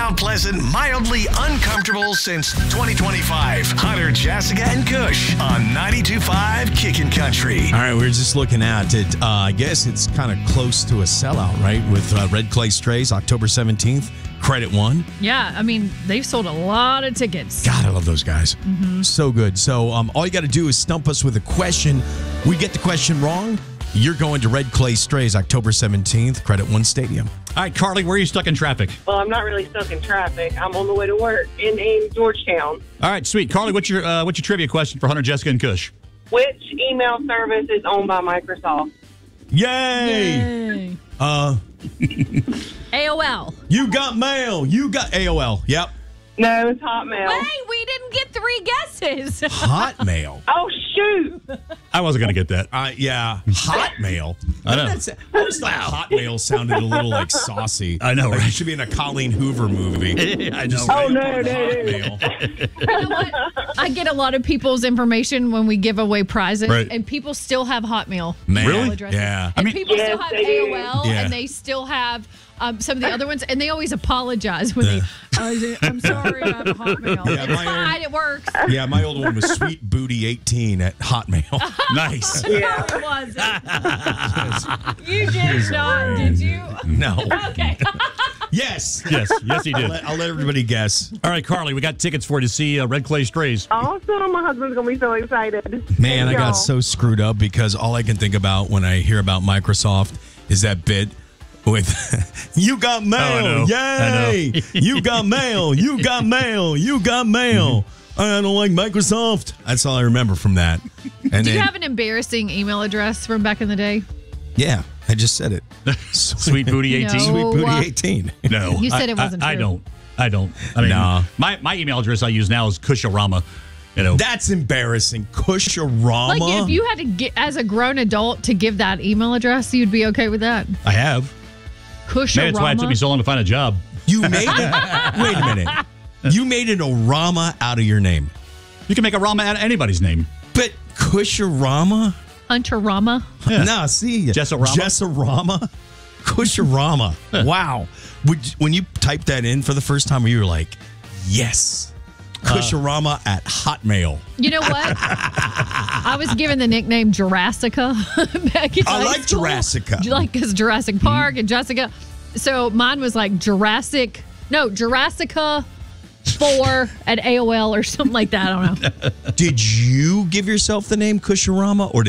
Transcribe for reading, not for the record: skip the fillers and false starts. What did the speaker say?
Mount Pleasant, mildly uncomfortable since 2025. Hunter, Jessica, and Kush on 92.5 Kickin' Country. All right, we're just looking at it. I guess it's kind of close to a sellout, right? With Red Clay Strays, October 17th, Credit One. Yeah, I mean, they've sold a lot of tickets. God, I love those guys. So good. So all you got to do is stump us with a question. We get the question wrong, you're going to Red Clay Strays, October 17th, Credit One Stadium. All right, Carly, where are you stuck in traffic? Well, I'm not really stuck in traffic. I'm on the way to work in Georgetown. All right, sweet. Carly, what's your trivia question for Hunter, Jessica, and Kush? Which email service is owned by Microsoft? Yay! AOL. You got mail. You got AOL. Yep. No, it's Hotmail. Hey, we didn't get 3 guesses. Hotmail. Oh, shoot. I wasn't going to get that. Yeah. Hotmail. I know. I always thought Hotmail sounded a little like saucy. I know, Like right? it should be in a Colleen Hoover movie. I know. Oh, no. Hotmail. You know what? I get a lot of people's information when we give away prizes, Right. and people still have Hotmail Man. email addresses. Yeah. And I mean- people still Yes, have they do. AOL, Yeah. and they still have some of the other ones, and they always apologize when they, I'm sorry, I have a Hotmail. Yeah, It's my own- fine, it works. Yeah, my old one was Sweet Booty 18 at Hotmail. Nice. No, it wasn't. You did not, did you? No. Okay. Yes. Yes, he did. I'll let everybody guess. All right, Carly, we got tickets for you to see Red Clay Strays. Awesome. My husband's going to be so excited. Man, I Thank got y'all. so screwed up because all I can think about when I hear about Microsoft is that bit with you got mail. I know. Yay. You got mail. You got mail. You got mail. I don't like Microsoft. That's all I remember from that. And Do you then, have an embarrassing email address from back in the day? yeah, I just said it. Sweet Booty 18. No. Sweet Booty 18. No. You said it wasn't I true. don't. I mean, Nah. my email address I use now is Kusharama. You know. That's embarrassing. Kusharama. Like, if you had to get, as a grown adult, to give that email address, you'd be okay with that? I have. Kusharama. Maybe that's why it took me so long to find a job. You made it. Wait a minute. You made it a Rama out of your name. You can make a Rama out of anybody's name. But Kusharama? Hunter Rama. Yeah. No, see. Jessarama? Jessarama? Kusharama. Wow. When you typed that in for the first time, you were like, yes. Kusharama at Hotmail. You know what? I was given the nickname Jurassica back in I high like school. Jurassica. Like, because Jurassic Park and Jessica. So mine was like Jurassica 4 at AOL or something like that. I don't know. Did you give yourself the name Kusharama or